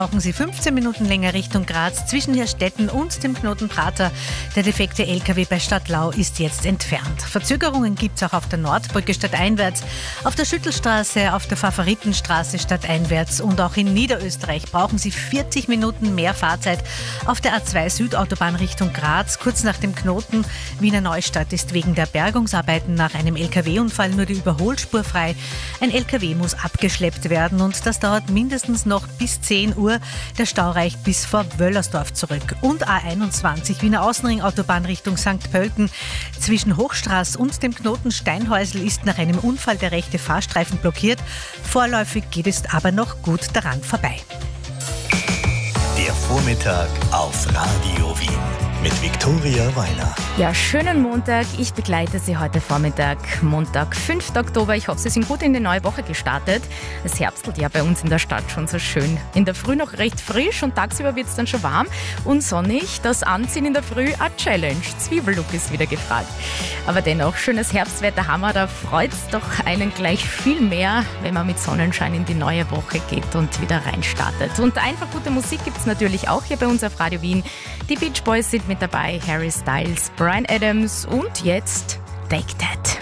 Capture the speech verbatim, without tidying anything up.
Brauchen Sie fünfzehn Minuten länger Richtung Graz zwischen Herstetten und dem Knoten Prater. Der defekte L K W bei Stadtlau ist jetzt entfernt. Verzögerungen gibt es auch auf der Nordbrücke stadteinwärts, auf der Schüttelstraße, auf der Favoritenstraße stadteinwärts und auch in Niederösterreich brauchen Sie vierzig Minuten mehr Fahrzeit auf der A zwei Südautobahn Richtung Graz. Kurz nach dem Knoten Wiener Neustadt ist wegen der Bergungsarbeiten nach einem L K W-Unfall nur die Überholspur frei. Ein L K W muss abgeschleppt werden und das dauert mindestens noch bis zehn Uhr. Der Stau reicht bis vor Wöllersdorf zurück. Und A einundzwanzig Wiener Außenring-Autobahn Richtung Sankt Pölten. Zwischen Hochstraß und dem Knoten Steinhäusl ist nach einem Unfall der rechte Fahrstreifen blockiert. Vorläufig geht es aber noch gut daran vorbei. Der Vormittag auf Radio Wien mit Viktoria Weiler. Ja, schönen Montag. Ich begleite Sie heute Vormittag, Montag, fünften Oktober. Ich hoffe, Sie sind gut in die neue Woche gestartet. Es herbstelt ja bei uns in der Stadt schon so schön. In der Früh noch recht frisch und tagsüber wird es dann schon warm und sonnig. Das Anziehen in der Früh, eine Challenge. Zwiebellook ist wieder gefragt. Aber dennoch, schönes Herbstwetter haben wir. Da freut es doch einen gleich viel mehr, wenn man mit Sonnenschein in die neue Woche geht und wieder reinstartet. Und einfach gute Musik gibt es natürlich auch hier bei uns auf Radio Wien. Die Beach Boys sind mit dabei, Harry Styles, Bryan Adams und jetzt Take That.